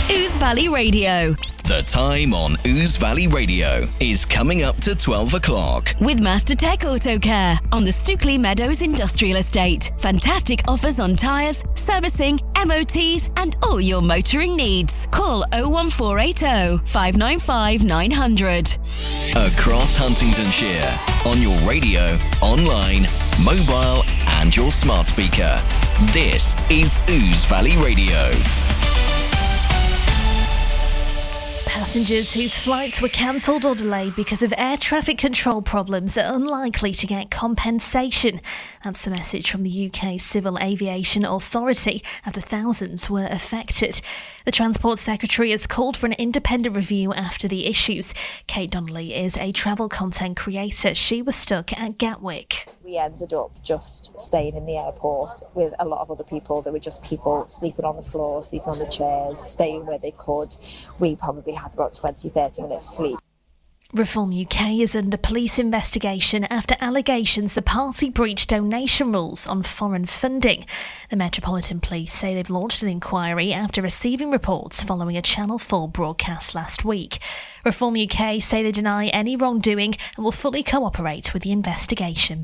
Ouse Valley Radio. The time on Ouse Valley Radio is coming up to 12 o'clock. With Master Tech Auto Care on the Stookley Meadows Industrial Estate. Fantastic offers on tyres, servicing, MOTs and all your motoring needs. Call 01480 595 900. Across Huntingdonshire, on your radio, online, mobile and your smart speaker. This is Ouse Valley Radio. Passengers whose flights were cancelled or delayed because of air traffic control problems are unlikely to get compensation. That's the message from the UK Civil Aviation Authority after thousands were affected. The Transport Secretary has called for an independent review after the issues. Kate Donnelly is a travel content creator. She was stuck at Gatwick. We ended up just staying in the airport with a lot of other people. There were just people sleeping on the floor, sleeping on the chairs, staying where they could. We probably had about 20-30 minutes sleep. Reform UK is under police investigation after allegations the party breached donation rules on foreign funding. The Metropolitan Police say they've launched an inquiry after receiving reports following a Channel 4 broadcast last week. Reform UK say they deny any wrongdoing and will fully cooperate with the investigation.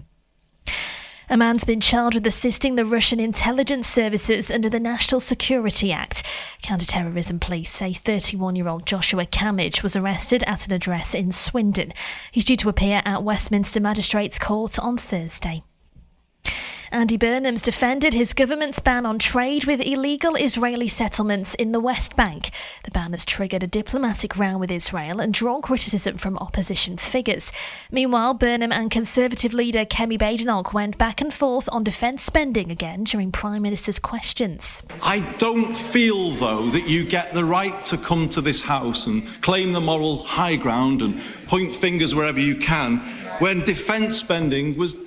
A man's been charged with assisting the Russian intelligence services under the National Security Act. Counter-terrorism police say 31-year-old Joshua Camage was arrested at an address in Swindon. He's due to appear at Westminster Magistrates Court on Thursday. Andy Burnham's defended his government's ban on trade with illegal Israeli settlements in the West Bank. The ban has triggered a diplomatic row with Israel and drawn criticism from opposition figures. Meanwhile, Burnham and Conservative leader Kemi Badenoch went back and forth on defence spending again during Prime Minister's questions. I don't feel, though, that you get the right to come to this House and claim the moral high ground and point fingers wherever you can when defence spending was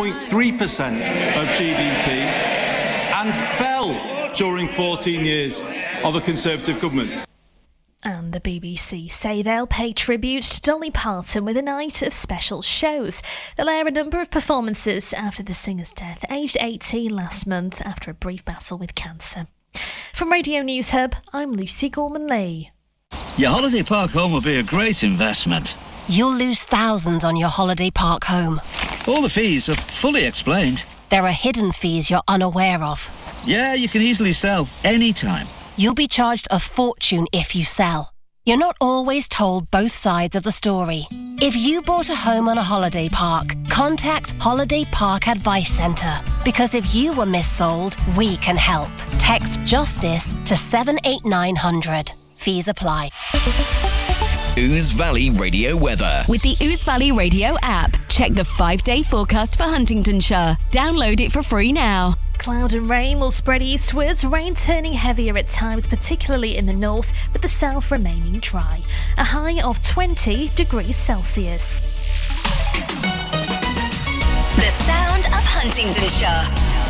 2.3% of GDP and fell during 14 years of a Conservative government. And the BBC say they'll pay tribute to Dolly Parton with a night of special shows. They'll air a number of performances after the singer's death, aged 18 last month after a brief battle with cancer. From Radio News Hub, I'm Lucy Gorman-Lee. Your holiday park home will be a great investment. You'll lose thousands on your holiday park home. All the fees are fully explained. There are hidden fees you're unaware of. Yeah, you can easily sell anytime. You'll be charged a fortune if you sell. You're not always told both sides of the story. If you bought a home on a holiday park, contact Holiday Park Advice Centre. Because if you were missold, we can help. Text JUSTICE to 78900. Fees apply. Ouse Valley Radio weather. With the Ouse Valley Radio app, check the 5-day forecast for Huntingdonshire. Download it for free now. Cloud and rain will spread eastwards, rain turning heavier at times, particularly in the north, with the south remaining dry. A high of 20 degrees Celsius. The sound of Huntingdonshire.